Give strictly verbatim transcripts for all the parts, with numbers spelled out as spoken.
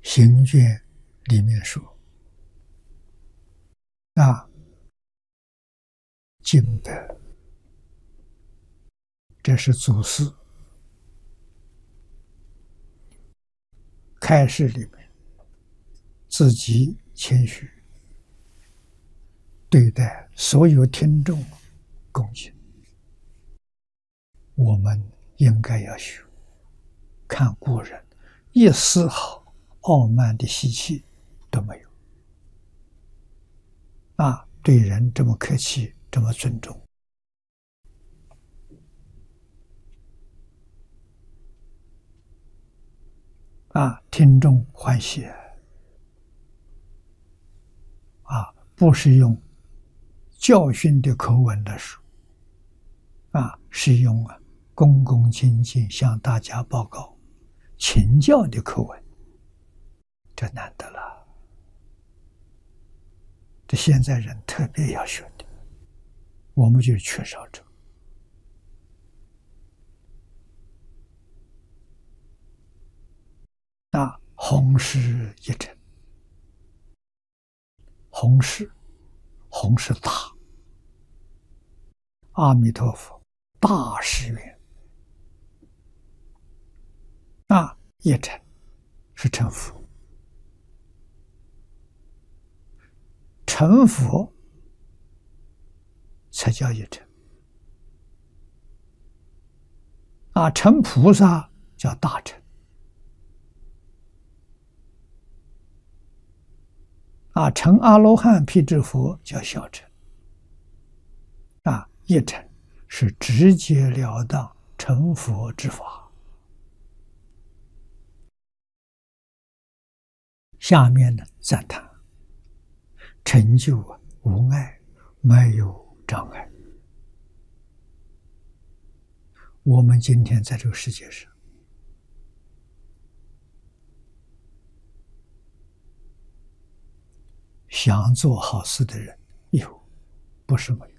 行卷里面说，啊，敬德，这是祖师开示里面自己谦虚对待所有听众恭敬，我们应该要学，看古人一丝毫傲慢的习气都没有，啊，对人这么客气，这么尊重，啊，听众欢喜，啊，不是用教训的口吻来说，啊，是用啊恭恭敬敬向大家报告请教的口吻，这难得了。这现在人特别要学的，我们就缺少这个。那弘誓一诚，弘誓，弘是大，阿弥陀佛大誓愿，那一诚是成佛，成佛才叫一诚，啊，成菩萨叫大成，啊，成阿罗汉辟支佛叫小乘，啊，一乘是直截了当成佛之法。下面呢，赞叹成就无碍，没有障碍。我们今天在这个世界上，想做好事的人有，不是没有。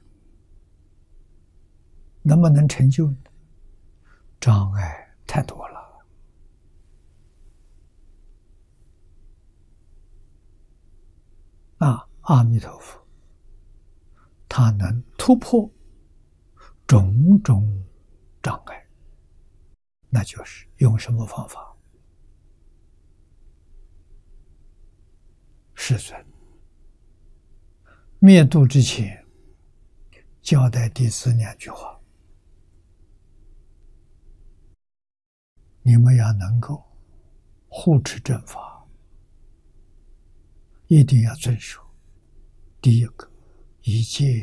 能不能成就呢？障碍太多了。啊，阿弥陀佛，他能突破种种障碍，那就是用什么方法？世尊灭度之前，交代弟子两句话：你们要能够护持正法，一定要遵守。第一个，一戒